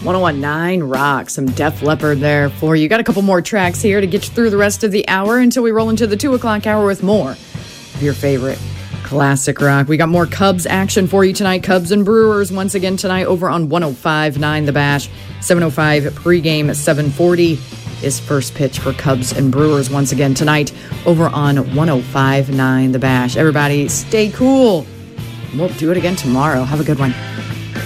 1019 Rock, some Def Leppard there for you. Got a couple more tracks here to get you through the rest of the hour until we roll into the 2 o'clock hour with more of your favorite classic rock. We got more Cubs action for you tonight. Cubs and Brewers once again tonight over on 105.9 The Bash. 7:05 pregame at 7:40 is first pitch for Cubs and Brewers once again tonight over on 105.9 The Bash. Everybody stay cool. We'll do it again tomorrow. Have a good one.